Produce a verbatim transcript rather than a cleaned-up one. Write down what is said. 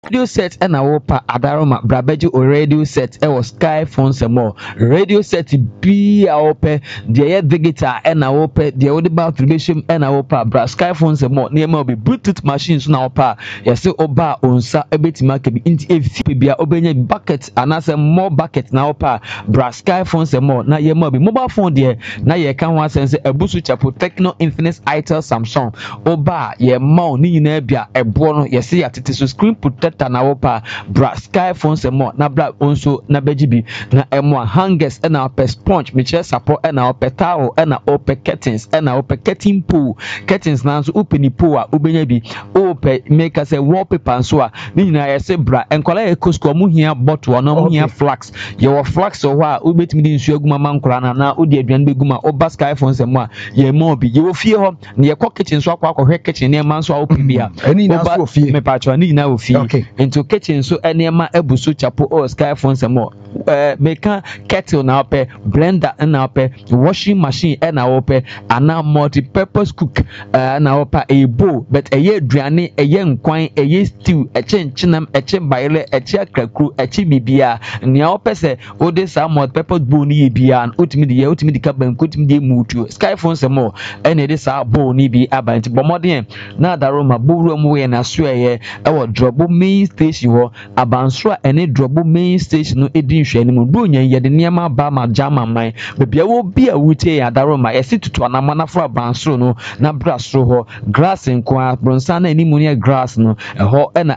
radio set and a wopa adaroma brabeji o radio set e was Sky Phones and more radio set be a ope the digital and a ope the audible relation and a opa bra Sky Phones and more near be Bluetooth machines na opa yes oba onsa ebetima ke bi inti efi bia obenye bucket anase more bucket na opa bra Sky Phones and more na ye mo be mobile phone there na ye kan wa sense ebusu chapo Techno Infinix Itel Samsung oba ye mo ni nyina bia ebo no yes ya tete so screen protector na wopa bra Sky Phones and more na bra onso na bejibi na emo hangers and our pe sponge me che support and our pe towel and our pe curtains and our pe curtain pool curtains na so open pool a obenya bi ope make us a wallpaper so a ni nyina ye se bra enkola e kosko mu hia bottle na mu hia flax ye wo flax so ho a obetimi di nsu aguma mankora na na odi aduan beguma oba Sky Phones and more ye mo bi ye wo fie ho na ye kitchen so akwa akwa kitchen na man so a open bia eni na so fie me patro ni nyina wo fie okay. Into kitchen so enema ebusu chapo or Sky Phones and more uh, make kettle na ope blender na ope washing machine na ope ana multi-purpose cook uh, na opa a bowl but a ye aduane a ye nkwan a ye stew a chen chinam a chen baile a che akrakru a che bibia nia ope se ode sa multi-purpose bowl ni bia and ultimate ye ultimate kaban ultimate mutu Sky Phones and more ene de sa bowl ni bi abantu bomodien na daroma bowl mu ye na so ye e wo drobo main station wo abansro ene drobo main station no edin hwe ni mu do nyan ye de niam ba ma jama man bebia wo bi a wutie ya daroma ye situtu anama na fra abansro no na brasro ho grass nko a bronsa na ni mu ne grass no e ho ena